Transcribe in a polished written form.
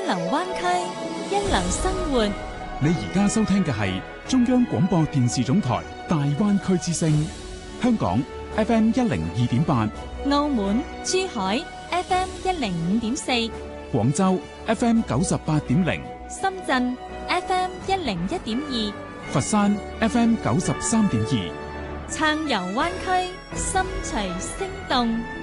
流灣區，一流生活。 你而家收聽嘅係中央廣播電視總台大灣區之聲，香港 FM 102.8， 澳門、珠海 FM 105.4， 廣州 FM 98.0， 深圳 FM 101.2， 佛山 FM 93.2， 暢遊灣區，心隨聲動。